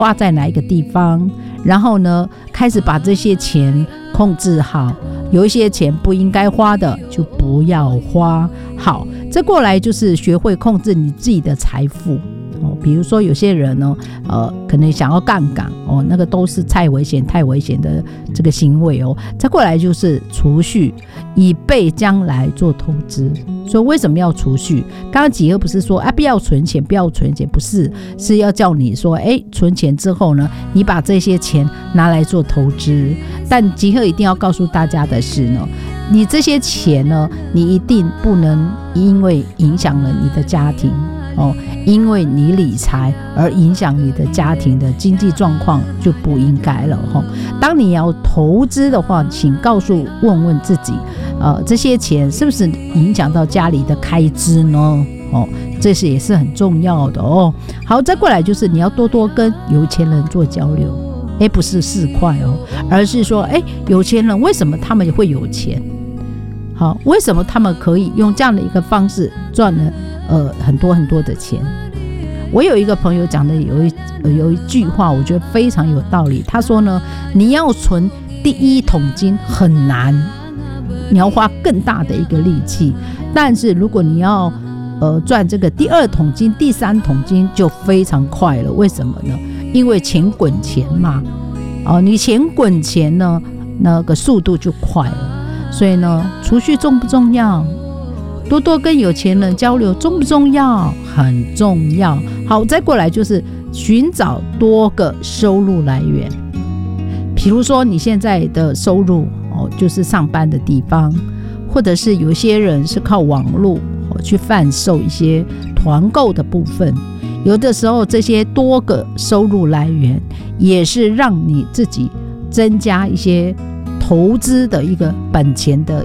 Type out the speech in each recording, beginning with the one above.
花在哪一个地方，然后呢开始把这些钱控制好，有一些钱不应该花的就不要花。好，这过来就是学会控制你自己的财富。比如说有些人呢，可能想要杠杆那个都是太危险的这个行为再过来就是储蓄，以备将来做投资。所以为什么要储蓄？刚刚集合不是说不要存钱，不是，是要叫你说存钱之后呢，你把这些钱拿来做投资。但集合一定要告诉大家的是呢，你这些钱呢，你一定不能因为影响了你的家庭因为你理财而影响你的家庭的经济状况，就不应该了当你要投资的话，请问问自己这些钱是不是影响到家里的开支呢这是也是很重要的好，再过来就是你要多多跟有钱人做交流，不是4块而是说有钱人为什么他们会有钱，好，为什么他们可以用这样的一个方式赚了很多很多的钱。我有一个朋友讲的有一句话我觉得非常有道理，他说呢，你要存第1桶金很难，你要花更大的一个力气，但是如果你要赚这个第2桶金第3桶金就非常快了。为什么呢？因为钱滚钱嘛你钱滚钱呢，那个速度就快了。所以呢，储蓄重不重要？多多跟有钱人交流重不重要？很重要。好，再过来就是寻找多个收入来源。比如说你现在的收入就是上班的地方，或者是有些人是靠网络去贩售一些团购的部分。有的时候这些多个收入来源也是让你自己增加一些投资的一个本钱的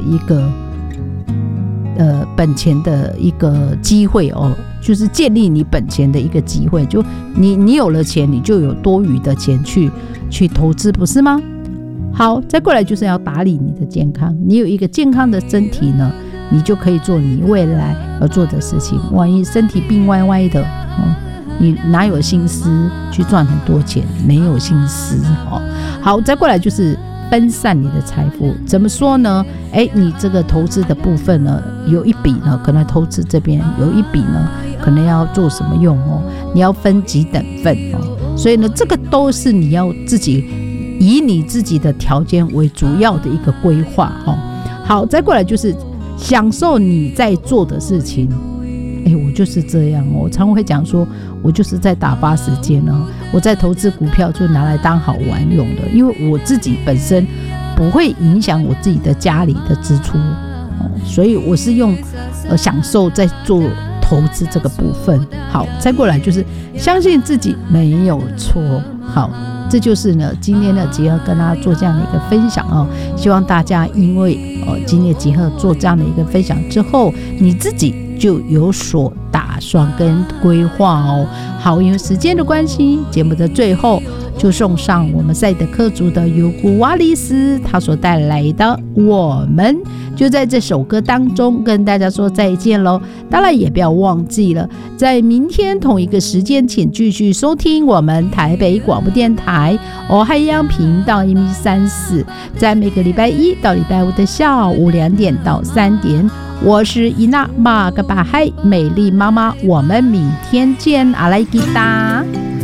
一个机会就是建立你本钱的一个机会。就你有了钱，你就有多余的钱去投资，不是吗？好，再过来就是要打理你的健康。你有一个健康的身体呢，你就可以做你未来要做的事情。万一身体病歪歪的你哪有心思去赚很多钱？没有心思好，再过来就是分散你的财富。怎么说呢？你这个投资的部分呢，有一笔呢可能投资这边，有一笔呢可能要做什么用你要分几等份所以呢，这个都是你要自己以你自己的条件为主要的一个规划好，再过来就是享受你在做的事情。我就是这样我常会讲说，我就是在打发时间我在投资股票就拿来当好玩用的，因为我自己本身不会影响我自己的家里的支出所以我是用享受在做投资这个部分。好，再过来就是相信自己没有错。好，这就是呢今天的集合跟大家做这样的一个分享希望大家因为今天集合做这样的一个分享之后，你自己就有所打算跟规划好，因为时间的关系，节目的最后就送上我们赛德克族的尤古瓦利斯他所带来的我们，就在这首歌当中跟大家说再见咯。当然也不要忘记了，在明天同一个时间请继续收听我们台北广播电台海洋频道134，在每个礼拜1到礼拜5的下午2点到3点。我是伊娜马格巴海美丽妈妈，我们明天见，阿莱吉达。